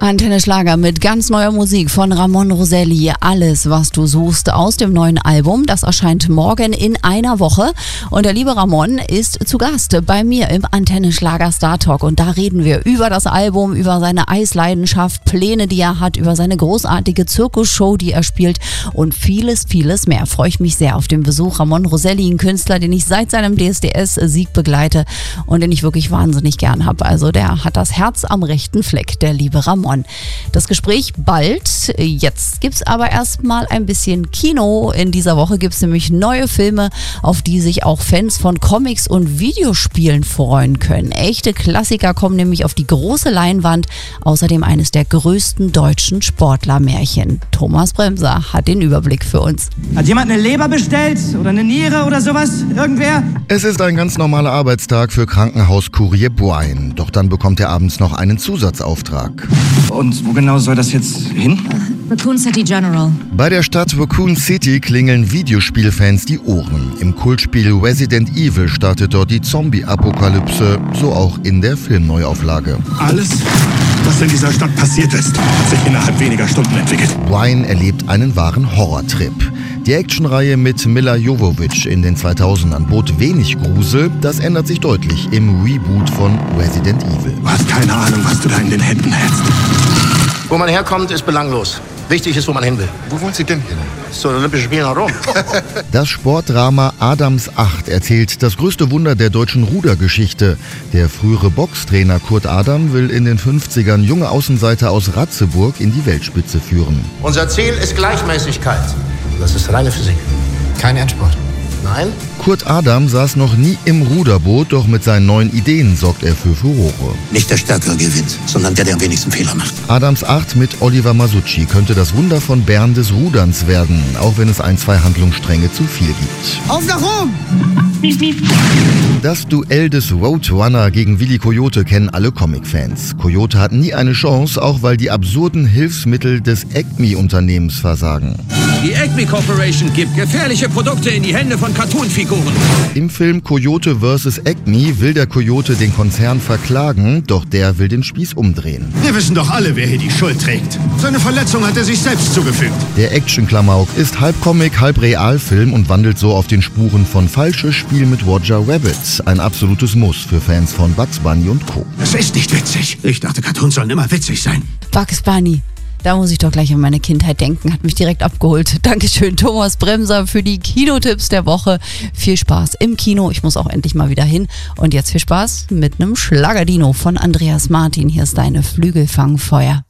Antenne Schlager mit ganz neuer Musik von Ramon Roselli. Alles, was du suchst, aus dem neuen Album. Das erscheint morgen in einer Woche. Und der liebe Ramon ist zu Gast bei mir im Antenne Schlager Star Talk. Und da reden wir über das Album, über seine Eisleidenschaft, Pläne, die er hat, über seine großartige Zirkusshow, die er spielt und vieles, vieles mehr. Freue ich mich sehr auf den Besuch. Ramon Roselli, ein Künstler, den ich seit seinem DSDS-Sieg begleite und den ich wirklich wahnsinnig gern habe. Also der hat das Herz am rechten Fleck, der liebe Ramon. Das Gespräch bald. Jetzt gibt's aber erstmal ein bisschen Kino. In dieser Woche gibt's nämlich neue Filme, auf die sich auch Fans von Comics und Videospielen freuen können. Echte Klassiker kommen nämlich auf die große Leinwand. Außerdem eines der größten deutschen Sportlermärchen. Thomas Bremser hat den Überblick für uns. Hat jemand eine Leber bestellt oder eine Niere oder sowas? Irgendwer? Es ist ein ganz normaler Arbeitstag für Krankenhauskurier Boein. Doch dann bekommt er abends noch einen Zusatzauftrag. Und wo genau soll das jetzt hin? Raccoon City General. Bei der Stadt Raccoon City klingeln Videospielfans die Ohren. Im Kultspiel Resident Evil startet dort die Zombie-Apokalypse, so auch in der Filmneuauflage. Alles, was in dieser Stadt passiert ist, hat sich innerhalb weniger Stunden entwickelt. Boein erlebt einen wahren Horrortrip. Die Actionreihe mit Milla Jovovich in den 2000ern bot wenig Grusel. Das ändert sich deutlich im Reboot von Resident Evil. Du hast keine Ahnung, was du da in den Händen hältst. Wo man herkommt, ist belanglos. Wichtig ist, wo man hin will. Wo wollen Sie denn hin? Zu den Olympischen Spielen nach Rom. Das Sportdrama Adams 8 erzählt das größte Wunder der deutschen Rudergeschichte. Der frühere Boxtrainer Kurt Adam will in den 50ern junge Außenseiter aus Ratzeburg in die Weltspitze führen. Unser Ziel ist Gleichmäßigkeit. Das ist reine Physik. Kein Endspurt. Nein? Kurt Adam saß noch nie im Ruderboot, doch mit seinen neuen Ideen sorgt er für Furore. Nicht der Stärkere gewinnt, sondern der am wenigsten Fehler macht. Adams 8 mit Oliver Masucci könnte das Wunder von Bern des Ruderns werden, auch wenn es 2 Handlungsstränge zu viel gibt. Auf nach Rom! Das Duell des Roadrunner gegen Willi Coyote kennen alle Comic-Fans. Coyote hat nie eine Chance, auch weil die absurden Hilfsmittel des Acme-Unternehmens versagen. Die Acme Corporation gibt gefährliche Produkte in die Hände von Cartoon-Figuren. Im Film Coyote vs. Acme will der Coyote den Konzern verklagen, doch der will den Spieß umdrehen. Wir wissen doch alle, wer hier die Schuld trägt. Seine Verletzung hat er sich selbst zugefügt. Der Action-Klamauk ist halb Comic, halb Realfilm und wandelt so auf den Spuren von Falsches Spiel mit Roger Rabbit. Ein absolutes Muss für Fans von Bugs Bunny und Co. Das ist nicht witzig. Ich dachte, Cartoons sollen immer witzig sein. Bugs Bunny. Da muss ich doch gleich an meine Kindheit denken. Hat mich direkt abgeholt. Dankeschön, Thomas Bremser, für die Kinotipps der Woche. Viel Spaß im Kino. Ich muss auch endlich mal wieder hin. Und jetzt viel Spaß mit einem Schlagerdino von Andreas Martin. Hier ist deine Flügelfangfeuer.